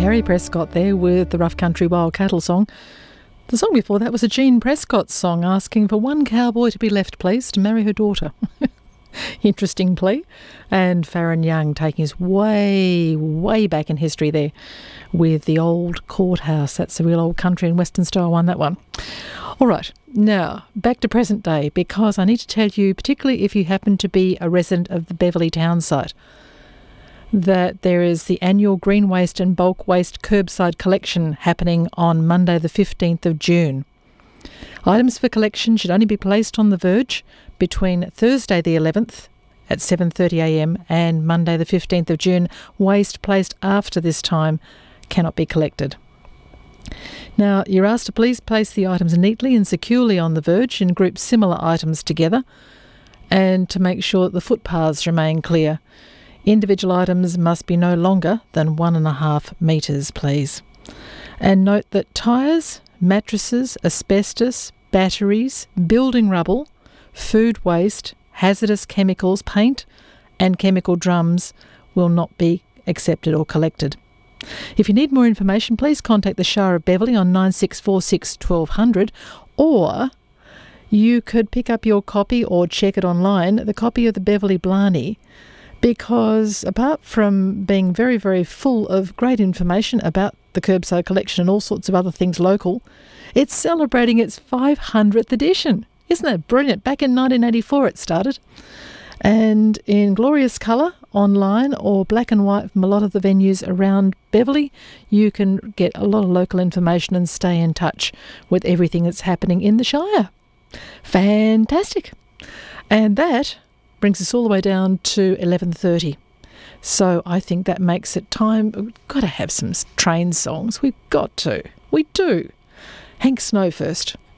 Terry Prescott there with the Rough Country Wild Cattle song. The song before that was a Jean Prescott song asking for one cowboy to be left, please, to marry her daughter. Interesting plea. And Farron Young taking us way, way back in history there with the old courthouse. That's a real old country and western style one, that one. All right, now back to present day, because I need to tell you, particularly if you happen to be a resident of the Beverley town site, that there is the annual green waste and bulk waste curbside collection happening on Monday the 15th of June. Items for collection should only be placed on the verge between Thursday the 11th at 7:30am and Monday the 15th of June. Waste placed after this time cannot be collected. Now, you're asked to please place the items neatly and securely on the verge and group similar items together, and to make sure that the footpaths remain clear. Individual items must be no longer than 1.5 metres, please. And note that tyres, mattresses, asbestos, batteries, building rubble, food waste, hazardous chemicals, paint and chemical drums will not be accepted or collected. If you need more information, please contact the Shire of Beverley on 9646 1200, or you could pick up your copy or check it online, the copy of the Beverley Blarney, because apart from being very, very full of great information about the curbside collection and all sorts of other things local, it's celebrating its 500th edition. Isn't that brilliant? Back in 1984 it started. And in glorious colour, online or black and white from a lot of the venues around Beverley, you can get a lot of local information and stay in touch with everything that's happening in the Shire. Fantastic. And that brings us all the way down to 11:30. So I think that makes it time. We've got to have some train songs. We've got to. We do. Hank Snow first.